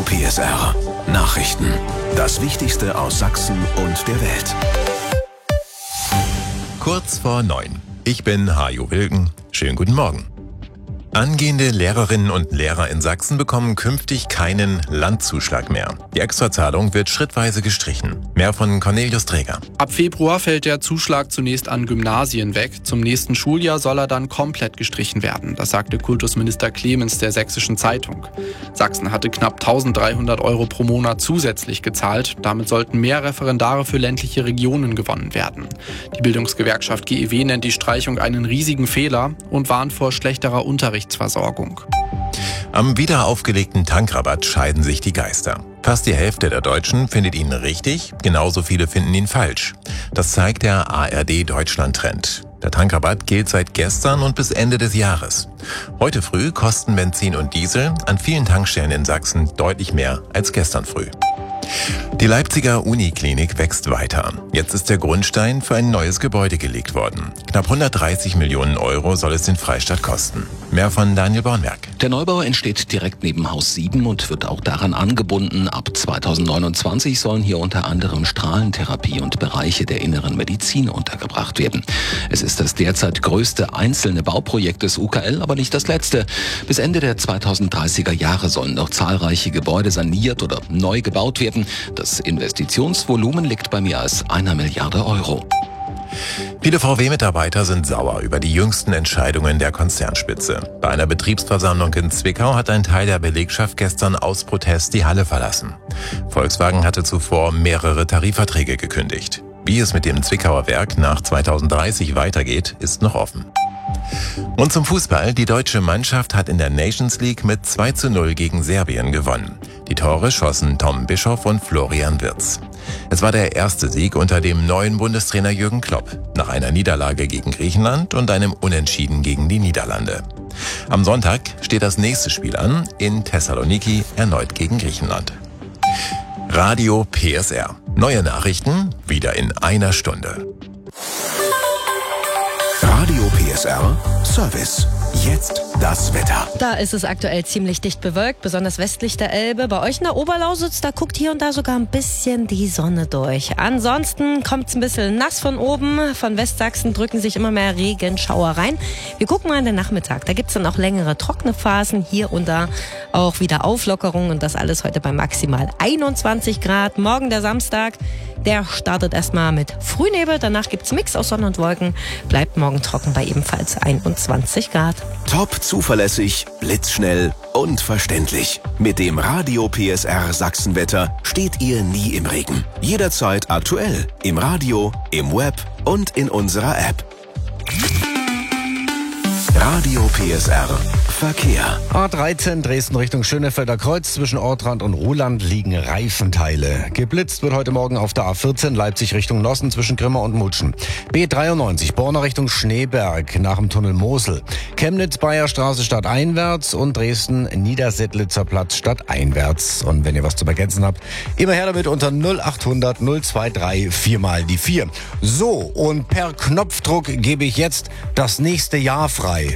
Radio PSR. Nachrichten. Das Wichtigste aus Sachsen und der Welt. Kurz vor 9. Ich bin Hajo Wilken. Schönen guten Morgen. Angehende Lehrerinnen und Lehrer in Sachsen bekommen künftig keinen Landzuschlag mehr. Die Extrazahlung wird schrittweise gestrichen. Mehr von Cornelius Träger. Ab Februar fällt der Zuschlag zunächst an Gymnasien weg. Zum nächsten Schuljahr soll er dann komplett gestrichen werden. Das sagte Kultusminister Clemens der Sächsischen Zeitung. Sachsen hatte knapp 1.300 € pro Monat zusätzlich gezahlt. Damit sollten mehr Referendare für ländliche Regionen gewonnen werden. Die Bildungsgewerkschaft GEW nennt die Streichung einen riesigen Fehler und warnt vor schlechterer Unterrichtsversorgung. Am wieder aufgelegten Tankrabatt scheiden sich die Geister. Fast die Hälfte der Deutschen findet ihn richtig, genauso viele finden ihn falsch. Das zeigt der ARD Deutschland-Trend. Der Tankrabatt gilt seit gestern und bis Ende des Jahres. Heute früh kosten Benzin und Diesel an vielen Tankstellen in Sachsen deutlich mehr als gestern früh. Die Leipziger Uniklinik wächst weiter. Jetzt ist der Grundstein für ein neues Gebäude gelegt worden. Knapp 130 Millionen € soll es den Freistaat kosten. Mehr von Daniel Bornberg. Der Neubau entsteht direkt neben Haus 7 und wird auch daran angebunden. Ab 2029 sollen hier unter anderem Strahlentherapie und Bereiche der inneren Medizin untergebracht werden. Es ist das derzeit größte einzelne Bauprojekt des UKL, aber nicht das letzte. Bis Ende der 2030er Jahre sollen noch zahlreiche Gebäude saniert oder neu gebaut werden. Das Investitionsvolumen liegt bei mehr als 1 Milliarde €. Viele VW-Mitarbeiter sind sauer über die jüngsten Entscheidungen der Konzernspitze. Bei einer Betriebsversammlung in Zwickau hat ein Teil der Belegschaft gestern aus Protest die Halle verlassen. Volkswagen hatte zuvor mehrere Tarifverträge gekündigt. Wie es mit dem Zwickauer Werk nach 2030 weitergeht, ist noch offen. Und zum Fußball. Die deutsche Mannschaft hat in der Nations League mit 2:0 gegen Serbien gewonnen. Die Tore schossen Tom Bischoff und Florian Wirtz. Es war der erste Sieg unter dem neuen Bundestrainer Jürgen Klopp, nach einer Niederlage gegen Griechenland und einem Unentschieden gegen die Niederlande. Am Sonntag steht das nächste Spiel an, in Thessaloniki erneut gegen Griechenland. Radio PSR. Neue Nachrichten wieder in einer Stunde. Radio PSR Service. Jetzt das Wetter. Da ist es aktuell ziemlich dicht bewölkt, besonders westlich der Elbe. Bei euch in der Oberlausitz, da guckt hier und da sogar ein bisschen die Sonne durch. Ansonsten kommt es ein bisschen nass von oben. Von Westsachsen drücken sich immer mehr Regenschauer rein. Wir gucken mal in den Nachmittag. Da gibt es dann auch längere trockene Phasen. Hier und da auch wieder Auflockerungen. Und das alles heute bei maximal 21 Grad. Morgen der Samstag, der startet erstmal mit Frühnebel. Danach gibt es Mix aus Sonne und Wolken. Bleibt morgen trocken bei ebenfalls 21 Grad. Top zuverlässig, blitzschnell und verständlich. Mit dem Radio PSR Sachsenwetter steht ihr nie im Regen. Jederzeit aktuell. Im Radio, im Web und in unserer App. Radio PSR Verkehr. A13 Dresden Richtung Schönefelder Kreuz. Zwischen Ortrand und Ruhland liegen Reifenteile. Geblitzt wird heute Morgen auf der A14 Leipzig Richtung Nossen zwischen Grimma und Mutschen. B93 Borna Richtung Schneeberg nach dem Tunnel Mosel. Chemnitz Bayerstraße stadteinwärts und Dresden Niedersettlitzer Platz stadteinwärts. Und wenn ihr was zu ergänzen habt, immer her damit unter 0800 023 4 mal die 4. So, und per Knopfdruck gebe ich jetzt das nächste Jahr frei.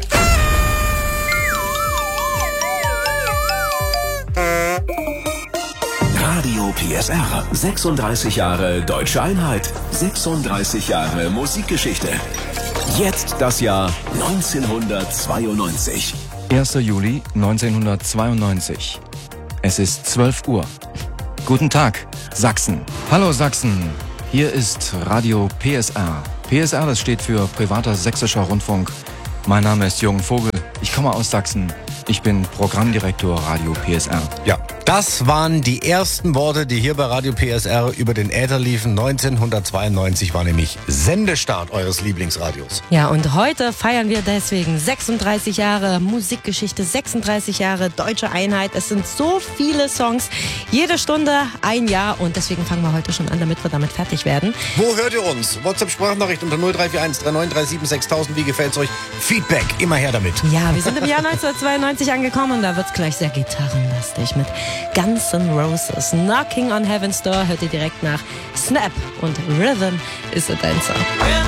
Radio PSR. 36 Jahre Deutsche Einheit. 36 Jahre Musikgeschichte. Jetzt das Jahr 1992. 1. Juli 1992. Es ist 12 Uhr. Guten Tag, Sachsen. Hallo Sachsen. Hier ist Radio PSR. PSR, das steht für Privater Sächsischer Rundfunk. Mein Name ist Jürgen Vogel. Ich komme aus Sachsen. Ich bin Programmdirektor Radio PSR. Ja, das waren die ersten Worte, die hier bei Radio PSR über den Äther liefen. 1992 war nämlich Sendestart eures Lieblingsradios. Ja, und heute feiern wir deswegen 36 Jahre Musikgeschichte, 36 Jahre Deutsche Einheit. Es sind so viele Songs, jede Stunde ein Jahr und deswegen fangen wir heute schon an, damit wir damit fertig werden. Wo hört ihr uns? WhatsApp-Sprachnachricht unter 0341 3937 6000. Wie gefällt's euch? Feedback, immer her damit. Ja, wir sind im Jahr 1992 angekommen und da wird's gleich sehr gitarrenlastig mit Guns N' Roses. Knocking on Heaven's Door hört ihr direkt nach. Snap und Rhythm is a Dancer.